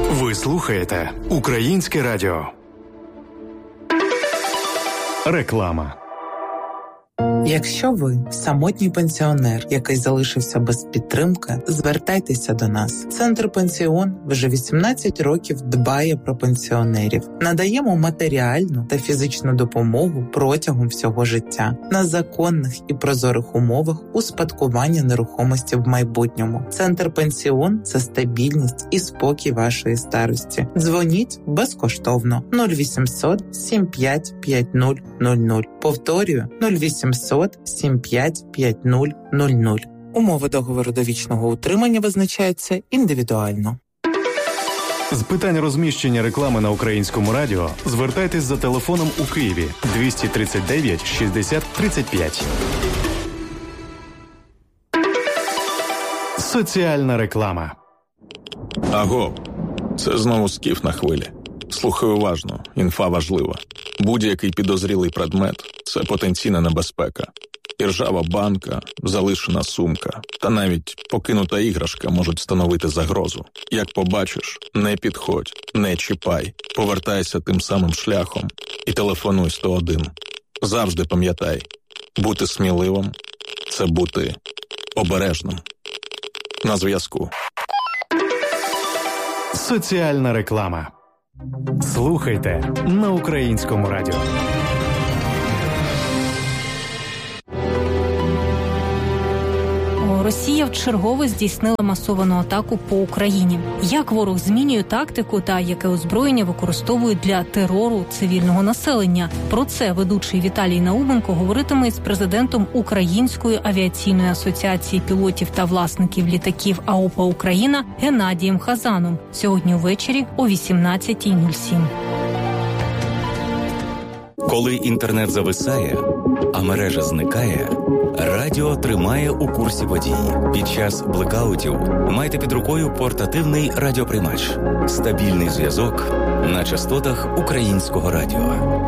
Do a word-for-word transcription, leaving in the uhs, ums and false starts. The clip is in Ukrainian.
Ви слухаєте Українське радіо. Реклама. Якщо ви самотній пенсіонер, який залишився без підтримки, звертайтеся до нас. Центр «Пенсіон» вже вісімнадцять років дбає про пенсіонерів. Надаємо матеріальну та фізичну допомогу протягом всього життя на законних і прозорих умовах успадкування нерухомості в майбутньому. Центр «Пенсіон» – це стабільність і спокій вашої старості. Дзвоніть безкоштовно нуль вісімсот сім п'ять п'ять нуль нуль нуль. Повторюю нуль вісімсот сім п'ять п'ять нуль нуль нуль. Умови договору довічного утримання визначаються індивідуально. З питань розміщення реклами на Українському радіо звертайтесь за телефоном у Києві двісті тридцять дев'ять шістдесят тридцять п'ять. Соціальна реклама. Аго, це знову Скіф на хвилі. Слухай уважно, інфа важлива. Будь-який підозрілий предмет – це потенційна небезпека. І ржава банка, залишена сумка та навіть покинута іграшка можуть становити загрозу. Як побачиш, не підходь, не чіпай, повертайся тим самим шляхом і телефонуй сто один. Завжди пам'ятай, бути сміливим – це бути обережним. На зв'язку. Соціальна реклама. Слухайте на Українському радіо. Росія вчергове здійснила масовану атаку по Україні. Як ворог змінює тактику та яке озброєння використовує для терору цивільного населення? Про це ведучий Віталій Науменко говоритиме із президентом Української авіаційної асоціації пілотів та власників літаків АОПА «Україна» Геннадієм Хазаном сьогодні ввечері о вісімнадцятій нуль сім. Коли інтернет зависає, а мережа зникає, радіо тримає у курсі подій. Під час блекаутів майте під рукою портативний радіоприймач. Стабільний зв'язок на частотах Українського радіо.